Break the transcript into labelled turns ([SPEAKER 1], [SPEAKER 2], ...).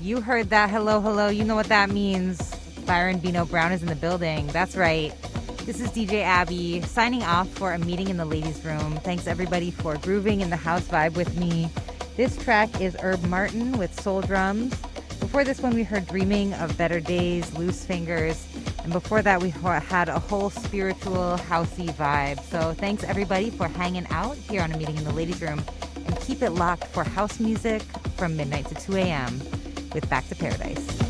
[SPEAKER 1] You heard that. Hello, hello. You know what that means. Byron Bino Brown is in the building. That's right. This is DJ Abby signing off for a meeting in the ladies' room. Thanks everybody for grooving in the house vibe with me. This track is Herb Martin with Soul Drums. Before this one, we heard Dreaming of Better Days, Loose Fingers. And before that, we had a whole spiritual, housey vibe. So thanks everybody for hanging out here on a meeting in the ladies' room. And keep it locked for house music from midnight to 2 a.m. with Back to Paradise.